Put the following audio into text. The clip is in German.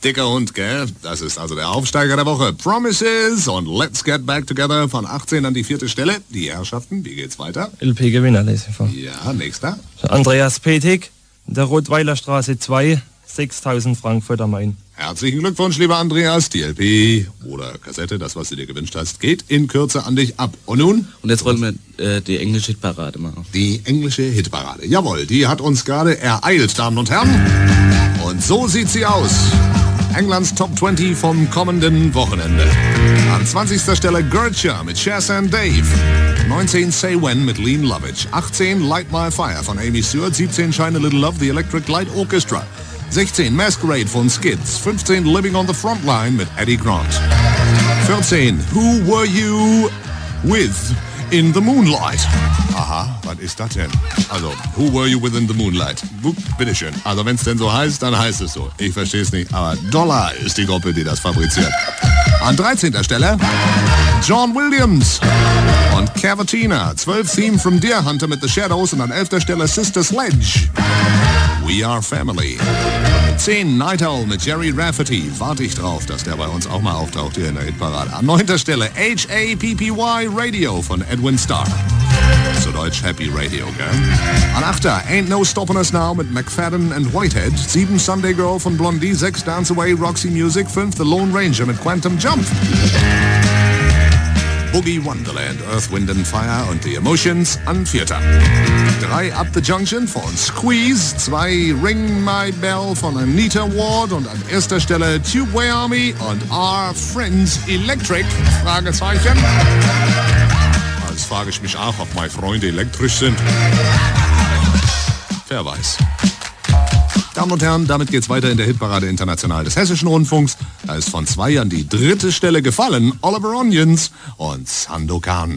dicker Hund, gell? Das ist also der Aufsteiger der Woche. Promises und Let's Get Back Together von 18 an die 4. Stelle. Die Herrschaften, wie geht's weiter? LP-Gewinner lese ich vor. Ja, nächster. Andreas Petig, der Rottweiler Straße 2, 6.000 Frankfurt am Main. Herzlichen Glückwunsch, lieber Andreas. Die LP oder Kassette, das, was du dir gewünscht hast, geht in Kürze an dich ab. Und nun? Und jetzt wollen wir die englische Hitparade machen. Die englische Hitparade. Jawohl, die hat uns gerade ereilt, Damen und Herren. Und so sieht sie aus. Englands Top 20 vom kommenden Wochenende. An 20. Stelle Gertcha mit Chas and Dave. 19 Say When mit Lean Lovitch. 18 Light My Fire von Amy Stewart. 17 Shine a Little Love, The Electric Light Orchestra. 16 Masquerade von Skids. 15 Living on the Frontline mit Eddie Grant. 14 Who Were You With in the Moonlight. Aha, was ist das denn? Also, Who Were You With in the Moonlight? Bitteschön. Also, wenn es denn so heißt, dann heißt es so. Ich verstehe es nicht, aber Dollar ist die Gruppe, die das fabriziert. An 13. Stelle John Williams und Cavatina. 12 Theme from Deer Hunter mit The Shadows und an 11. Stelle Sister Sledge. We Are Family. 10 Night Owl mit Jerry Rafferty. Warte ich drauf, dass der bei uns auch mal auftaucht hier in der Hitparade. An 9. Stelle HAPPY Radio von Edwin Starr. Zu Deutsch Happy Radio, gell? An 8. Ain't No Stoppin' Us Now mit McFadden and Whitehead. 7 Sunday Girl von Blondie. 6 Dance Away Roxy Music. 5 The Lone Ranger mit Quantum Jump. Boogie Wonderland, Earth, Wind and Fire und The Emotions an 4. 3 Up the Junction von Squeeze, 2 Ring My Bell von Anita Ward und an 1. Stelle Tubeway Army und Our Friends Electric, Fragezeichen. Jetzt frage ich mich auch, ob meine Freunde elektrisch sind. Wer weiß. Damen und Herren, damit geht's weiter in der Hitparade international des Hessischen Rundfunks. Da ist von 2 an die 3. Stelle gefallen Oliver Onions und Sandokan.